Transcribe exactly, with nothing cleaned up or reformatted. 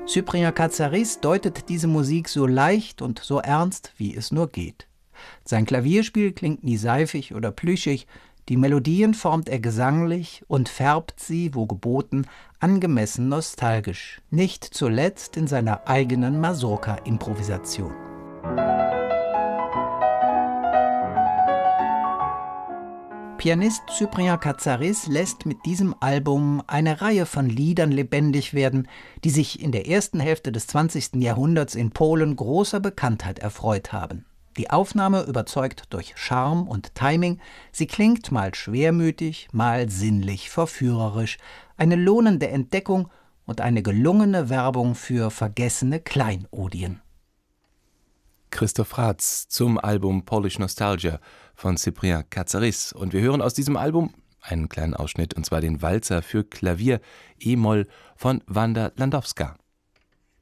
Cyprien Katsaris deutet diese Musik so leicht und so ernst, wie es nur geht. Sein Klavierspiel klingt nie seifig oder plüschig, die Melodien formt er gesanglich und färbt sie, wo geboten, angemessen nostalgisch, nicht zuletzt in seiner eigenen Mazurka-Improvisation. Pianist Cyprien Katsaris lässt mit diesem Album eine Reihe von Liedern lebendig werden, die sich in der ersten Hälfte des zwanzigsten Jahrhunderts in Polen großer Bekanntheit erfreut haben. Die Aufnahme überzeugt durch Charme und Timing, sie klingt mal schwermütig, mal sinnlich verführerisch, eine lohnende Entdeckung und eine gelungene Werbung für vergessene Kleinodien. Christoph Ratz zum Album Polish Nostalgia von Cyprien Katsaris. Und wir hören aus diesem Album einen kleinen Ausschnitt, und zwar den Walzer für Klavier E-Moll von Wanda Landowska.